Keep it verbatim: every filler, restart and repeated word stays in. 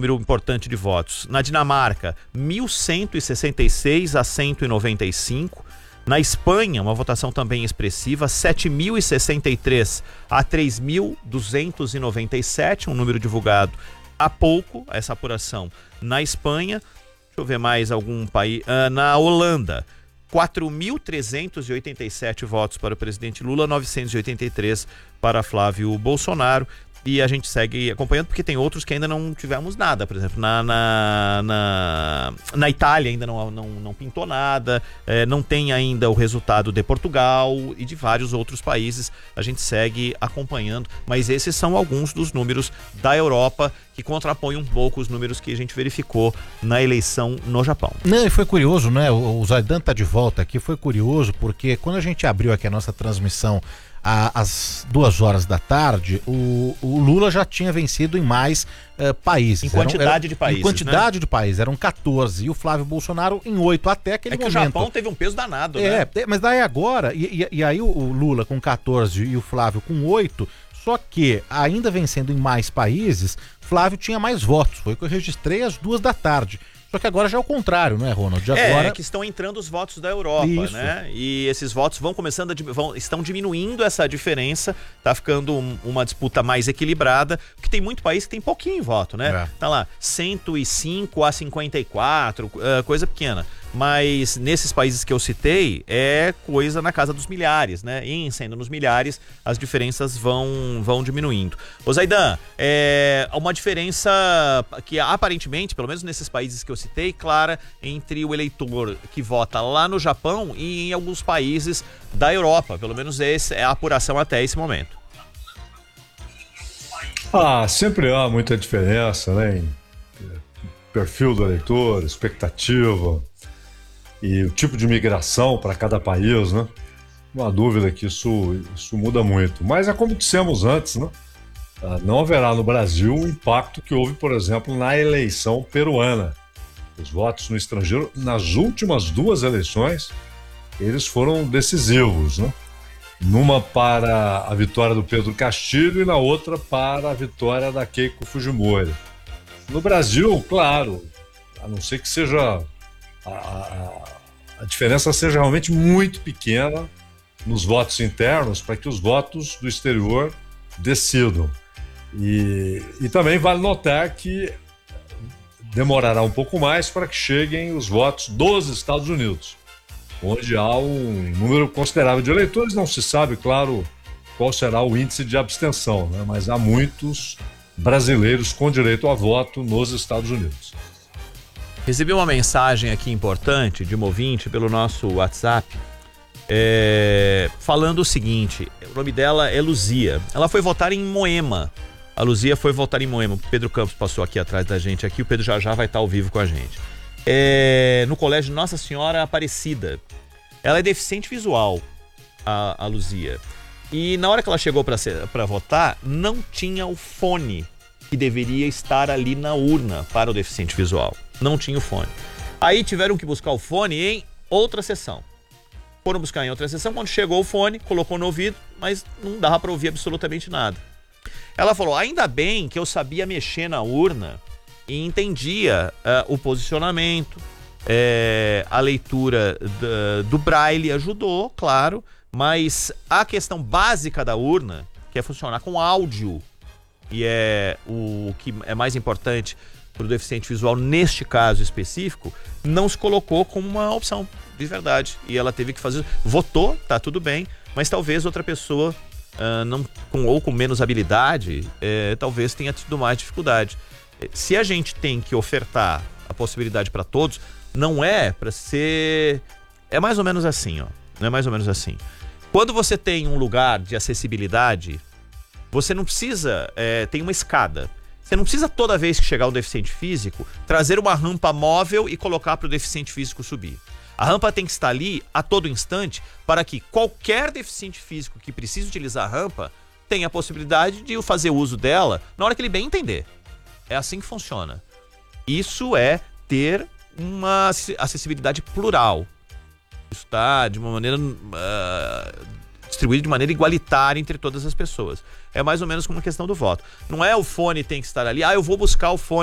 número importante de votos. Na Dinamarca, mil cento e sessenta e seis a cento e noventa e cinco. Na Espanha, uma votação também expressiva, sete mil e sessenta e três a três mil duzentos e noventa e sete, um número divulgado há pouco, essa apuração na Espanha. Deixa eu ver mais algum país. Uh, na Holanda, quatro mil trezentos e oitenta e sete votos para o presidente Lula, novecentos e oitenta e três para Flávio Bolsonaro. E a gente segue acompanhando, porque tem outros que ainda não tivemos nada. Por exemplo, na, na, na, na Itália ainda não, não, não pintou nada, é, não tem ainda o resultado de Portugal e de vários outros países. A gente segue acompanhando, mas esses são alguns dos números da Europa que contrapõem um pouco os números que a gente verificou na eleição no Japão. Não, e foi curioso, né? O, o Zaidan tá de volta aqui, foi curioso, porque quando a gente abriu aqui a nossa transmissão às duas horas da tarde, o, o Lula já tinha vencido em mais uh, países. Em quantidade eram, eram, de países, Em quantidade né? de países, eram quatorze, e o Flávio Bolsonaro em oito, até aquele é que momento. O Japão teve um peso danado, é, né? É, mas daí agora, e, e, e aí o, o Lula com quatorze e o Flávio com oito, só que ainda vencendo em mais países, Flávio tinha mais votos, foi o que eu registrei às duas da tarde. Só que agora já é o contrário, não é, Ronald? É, agora... é que estão entrando os votos da Europa, Isso. né? E esses votos vão começando a, vão, estão diminuindo essa diferença, tá ficando um, uma disputa mais equilibrada, porque tem muito país que tem pouquinho voto, né? É. Tá lá, cento e cinco a cinquenta e quatro, uh, coisa pequena. Mas nesses países que eu citei, é coisa na casa dos milhares, né? E sendo nos milhares, as diferenças vão, vão diminuindo. Ô Zaidan, é uma diferença que aparentemente, pelo menos nesses países que eu citei, clara entre o eleitor que vota lá no Japão e em alguns países da Europa. Pelo menos essa é a apuração até esse momento. Ah, sempre há muita diferença, né? Em perfil do eleitor, expectativa e o tipo de migração para cada país, né? Não há dúvida que isso, isso muda muito. Mas é como dissemos antes, né? Não haverá no Brasil o impacto que houve, por exemplo, na eleição peruana. Os votos no estrangeiro, nas últimas duas eleições, eles foram decisivos, né? Numa para a vitória do Pedro Castilho e na outra para a vitória da Keiko Fujimori. No Brasil, claro, a não ser que seja a, a, a diferença seja realmente muito pequena nos votos internos para que os votos do exterior decidam. E, e também vale notar que demorará um pouco mais para que cheguem os votos dos Estados Unidos, onde há um número considerável de eleitores. Não se sabe, claro, qual será o índice de abstenção, né? Mas há muitos brasileiros com direito a voto nos Estados Unidos. Recebi uma mensagem aqui importante de uma ouvinte pelo nosso WhatsApp, é, falando o seguinte: o nome dela é Luzia. Ela foi votar em Moema. A Luzia foi votar em Moema. O Pedro Campos passou aqui atrás da gente. Aqui o Pedro já já vai estar ao vivo com a gente. É, no colégio Nossa Senhora Aparecida. Ela é deficiente visual, a, a Luzia. E na hora que ela chegou para votar, não tinha o fone que deveria estar ali na urna para o deficiente visual. Não tinha o fone. Aí tiveram que buscar o fone em outra sessão. Foram buscar em outra sessão. Quando chegou o fone, colocou no ouvido, mas não dava para ouvir absolutamente nada. Ela falou: ainda bem que eu sabia mexer na urna e entendia uh, o posicionamento, é, a leitura do, do braille ajudou, claro, mas a questão básica da urna, que é funcionar com áudio, e é o que é mais importante para o deficiente visual neste caso específico, não se colocou como uma opção, de verdade. E ela teve que fazer, votou, tá tudo bem, mas talvez outra pessoa, uh, não, com, ou com menos habilidade, é, talvez tenha tido mais dificuldade. Se a gente tem que ofertar a possibilidade para todos, não é para ser... É mais ou menos assim, ó. Não é mais ou menos assim. Quando você tem um lugar de acessibilidade, você não precisa... É, tem uma escada. Você não precisa, toda vez que chegar um deficiente físico, trazer uma rampa móvel e colocar para o deficiente físico subir. A rampa tem que estar ali a todo instante para que qualquer deficiente físico que precise utilizar a rampa tenha a possibilidade de fazer uso dela na hora que ele bem entender. É assim que funciona. Isso é ter uma acessibilidade plural. Isso está de uma maneira uh, distribuído de maneira igualitária entre todas as pessoas. É mais ou menos como a questão do voto. Não é o fone tem que estar ali, ah, eu vou buscar o fone